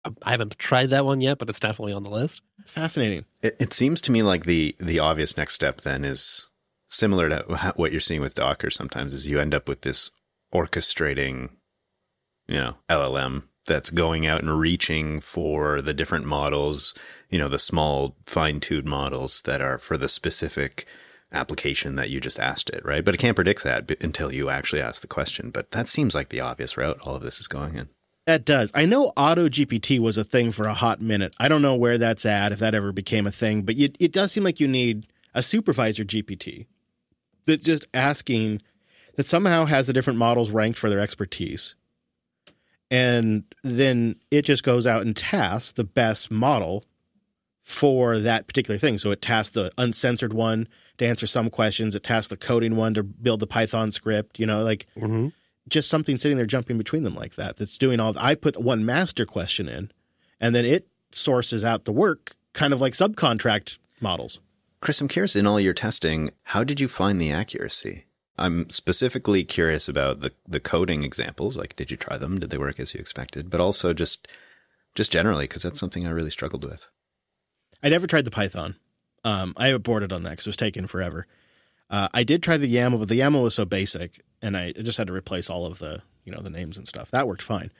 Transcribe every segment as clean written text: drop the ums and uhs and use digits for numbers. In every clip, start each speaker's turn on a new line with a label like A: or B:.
A: I haven't tried that one yet, but it's definitely on the list.
B: It's fascinating.
C: It seems to me like the obvious next step then is similar to what you're seeing with Docker sometimes, is you end up with this orchestrating, LLM that's going out and reaching for the different models, the small fine-tuned models that are for the specific application that you just asked it, right? But it can't predict that until you actually ask the question. But that seems like the obvious route all of this is going in.
B: That does. I know AutoGPT was a thing for a hot minute. I don't know where that's at, if that ever became a thing, but it does seem like you need a supervisor GPT that just asking that somehow has the different models ranked for their expertise. And then it just goes out and tasks the best model for that particular thing. So it tasks the uncensored one to answer some questions. It tasks the coding one to build the Python script, just something sitting there jumping between them like that. That's doing all. I put one master question in, and then it sources out the work, kind of like subcontract models.
C: Chris, I'm curious, in all your testing, how did you find the accuracy? I'm specifically curious about the coding examples. Like, did you try them? Did they work as you expected? But also just generally, because that's something I really struggled with.
B: I never tried the Python. I aborted on that because it was taking forever. I did try the YAML, but the YAML was so basic, and I just had to replace all of the the names and stuff. That worked fine.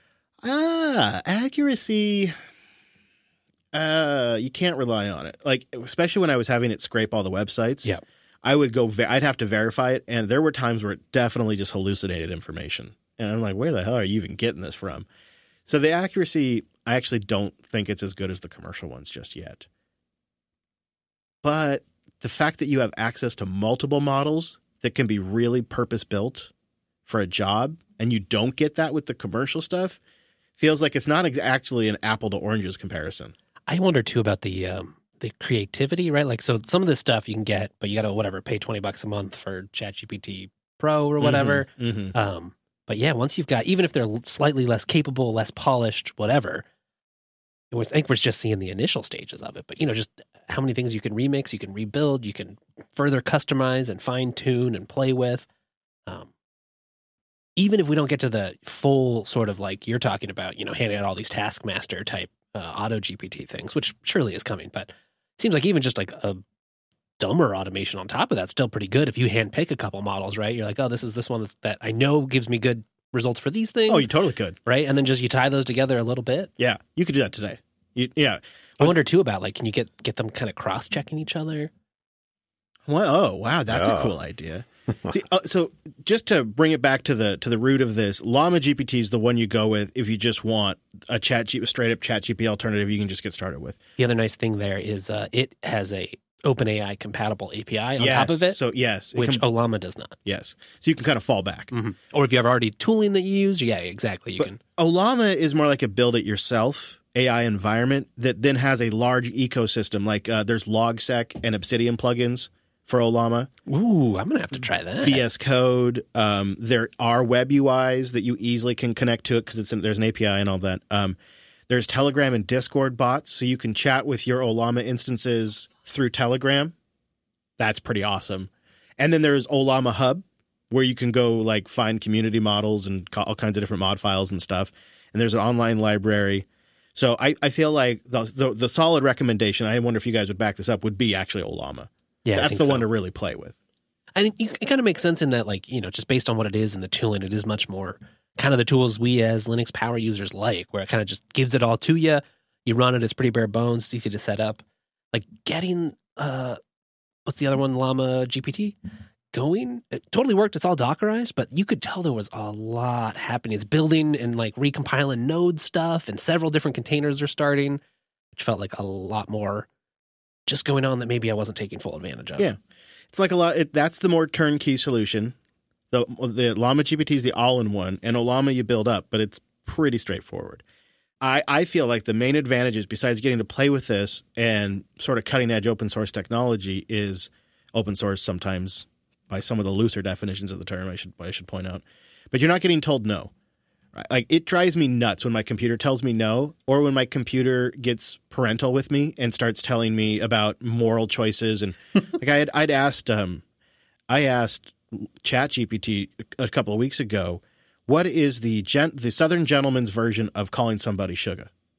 B: Accuracy. You can't rely on it. Like, especially when I was having it scrape all the websites.
A: Yeah.
B: I would go, I'd have to verify it. And there were times where it definitely just hallucinated information. And I'm like, where the hell are you even getting this from? So the accuracy, I actually don't think it's as good as the commercial ones just yet. But the fact that you have access to multiple models that can be really purpose-built for a job, and you don't get that with the commercial stuff, feels like it's not actually an apple to oranges comparison.
A: I wonder too about the creativity, right? Like, so some of this stuff you can get, but you got to pay $20 a month for ChatGPT Pro or whatever.
B: Mm-hmm.
A: But yeah, once you've got, even if they're slightly less capable, less polished, whatever, I think we're just seeing the initial stages of it. But just how many things you can remix, you can rebuild, you can further customize and fine tune and play with. Even if we don't get to the full sort of like you're talking about, handing out all these Taskmaster type auto GPT things, which surely is coming, but it seems like even just like a dumber automation on top of that's still pretty good. If you handpick a couple models, right? You're like, oh, this is this one that I know gives me good results for these things.
B: Oh, you totally could.
A: Right? And then just you tie those together a little bit.
B: Yeah, you could do that today. Yeah.
A: I wonder too about like, can you get them kind of cross-checking each other?
B: Well, oh, wow, that's a cool idea. See, so just to bring it back to the root of this, Llama GPT is the one you go with if you just want a straight up ChatGPT alternative you can just get started with.
A: The other nice thing there is it has a OpenAI compatible API on top of it.
B: So yes,
A: which Ollama does not.
B: Yes, so you can kind of fall back.
A: Mm-hmm. Or if you have already tooling that you use, yeah, exactly. You can.
B: Ollama is more like a build it yourself AI environment that then has a large ecosystem. Like there's LogSec and Obsidian plugins for Ollama.
A: Ooh, I'm gonna have to try that.
B: VS Code. There are web UIs that you easily can connect to it because there's an API and all that. There's Telegram and Discord bots, so you can chat with your Ollama instances through Telegram. That's pretty awesome. And then there's Ollama Hub, where you can go like find community models and all kinds of different mod files and stuff. And there's an online library. So I feel like the solid recommendation, I wonder if you guys would back this up, would be actually Ollama.
A: Yeah,
B: that's the one to really play with.
A: And it kind of makes sense in that, like, just based on what it is and the tooling, it is much more kind of the tools we as Linux power users like, where it kind of just gives it all to you. You run it, it's pretty bare bones, it's easy to set up. Like getting, what's the other one, Llama GPT going? It totally worked. It's all Dockerized, but you could tell there was a lot happening. It's building and like recompiling node stuff, and several different containers are starting, which felt like a lot more just going on that maybe I wasn't taking full advantage of.
B: Yeah. It's like a lot. That's the more turnkey solution. The Llama GPT is the all-in-one, and Ollama you build up, but it's pretty straightforward. I feel like the main advantages, besides getting to play with this and sort of cutting-edge open-source technology, is open source sometimes by some of the looser definitions of the term, I should point out. But you're not getting told no. Right? Like, it drives me nuts when my computer tells me no, or when my computer gets parental with me and starts telling me about moral choices. And like I asked ChatGPT a couple of weeks ago, what is the Southern gentleman's version of calling somebody sugar?